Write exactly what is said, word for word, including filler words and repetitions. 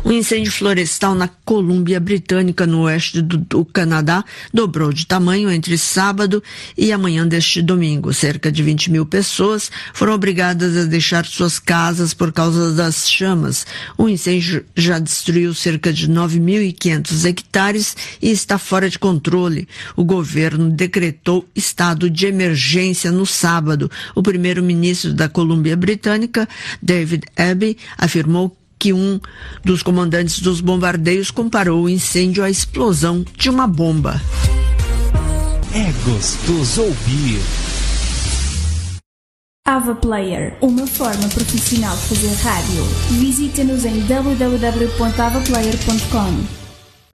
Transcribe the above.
Um incêndio florestal na Colômbia Britânica, no oeste do, do Canadá, dobrou de tamanho entre sábado e amanhã deste domingo. Cerca de vinte mil pessoas foram obrigadas a deixar suas casas por causa das chamas. O incêndio já destruiu cerca de nove mil e quinhentos hectares e está fora de controle. O governo decretou estado de emergência no sábado. O primeiro-ministro da Colômbia Britânica, David Abbey, afirmou que um dos comandantes dos bombardeios comparou o incêndio à explosão de uma bomba. É gostoso ouvir. Ava Player, uma forma profissional de fazer rádio. Visite-nos em w w w ponto ava player ponto com.